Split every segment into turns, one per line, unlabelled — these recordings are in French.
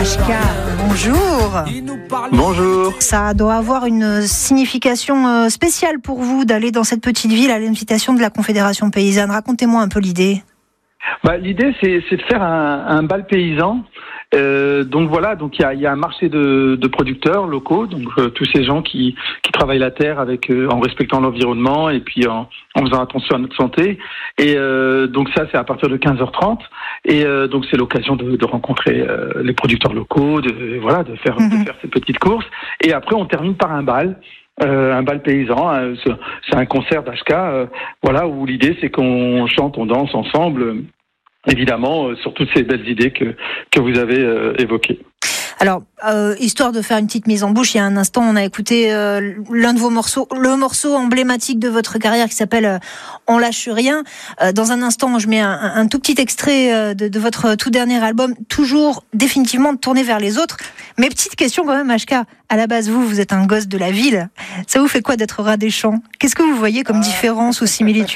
HK, bonjour.
Bonjour.
Ça doit avoir une signification spéciale pour vous d'aller dans cette petite ville à l'invitation de la Confédération paysanne. Racontez-moi un peu l'idée.
L'idée, c'est de faire un bal paysan. Donc voilà, donc il y a un marché de producteurs locaux, donc tous ces gens qui travaillent la terre en respectant l'environnement et puis en faisant attention à notre santé. Et donc ça, c'est à partir de 15h30. Et donc c'est l'occasion de rencontrer les producteurs locaux, de faire ces petites courses. Et après, on termine par un bal paysan. C'est un concert d'HK, où l'idée c'est qu'on chante, on danse ensemble. Évidemment, sur toutes ces belles idées que vous avez évoquées.
Alors, histoire de faire une petite mise en bouche, il y a un instant, on a écouté l'un de vos morceaux, le morceau emblématique de votre carrière qui s'appelle On lâche rien. Dans un instant, je mets un tout petit extrait de votre tout dernier album, toujours définitivement tourné vers les autres. Mais petite question quand même, HK, à la base, vous êtes un gosse de la ville. Ça vous fait quoi d'être rat des champs ? Qu'est-ce que vous voyez comme différence ou similitude ?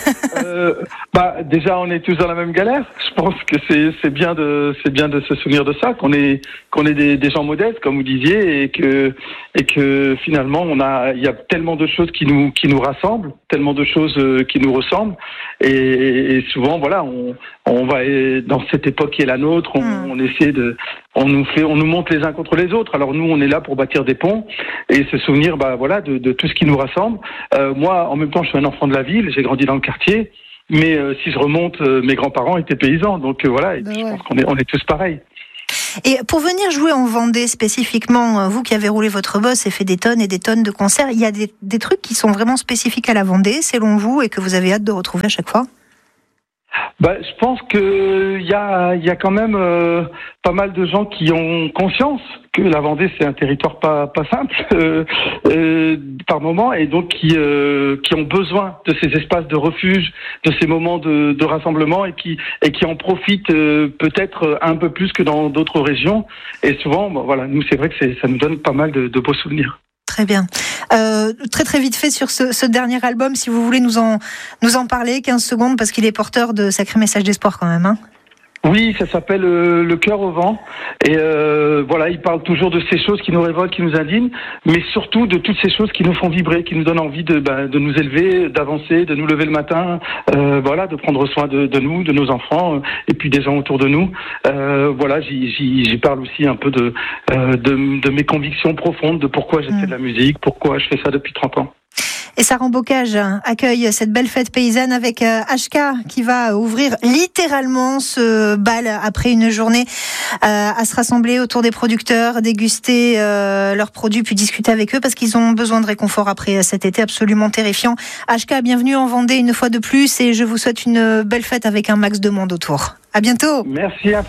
Déjà, on est tous dans la même galère. Je pense que c'est bien de se souvenir de ça, qu'on est des gens modestes, comme vous disiez, et que finalement il y a tellement de choses qui nous rassemblent, tellement de choses qui nous ressemblent, et souvent on va dans cette époque qui est la nôtre, on essaie on nous montre les uns contre les autres. Alors nous, on est là pour bâtir des ponts et se souvenir de tout ce qui nous rassemble. Moi, en même temps, je suis un enfant de la ville, j'ai grandi dans le quartier. Mais si je remonte, mes grands-parents étaient paysans, donc je pense qu'on est tous pareils.
Et pour venir jouer en Vendée spécifiquement, vous qui avez roulé votre bosse et fait des tonnes et des tonnes de concerts, il y a des trucs qui sont vraiment spécifiques à la Vendée, selon vous, et que vous avez hâte de retrouver à chaque fois ?
Je pense que il y a quand même pas mal de gens qui ont conscience que la Vendée c'est un territoire pas simple par moment, et donc qui ont besoin de ces espaces de refuge, de ces moments de rassemblement, et qui en profitent peut-être un peu plus que dans d'autres régions. Et souvent, nous c'est vrai que ça nous donne pas mal de beaux souvenirs.
Très bien. Très très vite fait sur ce dernier album, si vous voulez nous en parler, 15 secondes, parce qu'il est porteur de sacrés messages d'espoir quand même.
Oui, ça s'appelle Le cœur au vent. Et il parle toujours de ces choses qui nous révoltent, qui nous indignent, mais surtout de toutes ces choses qui nous font vibrer, qui nous donnent envie de nous élever, d'avancer, de nous lever le matin, de prendre soin de nous, de nos enfants, et puis des gens autour de nous. J'y parle aussi un peu de mes convictions profondes, de pourquoi j'ai fait de la musique, pourquoi je fais ça depuis 30 ans.
Et Sarah Bocage accueille cette belle fête paysanne avec HK qui va ouvrir littéralement ce bal après une journée à se rassembler autour des producteurs, déguster leurs produits puis discuter avec eux parce qu'ils ont besoin de réconfort après cet été absolument terrifiant. HK, bienvenue en Vendée une fois de plus et je vous souhaite une belle fête avec un max de monde autour. À bientôt.
Merci.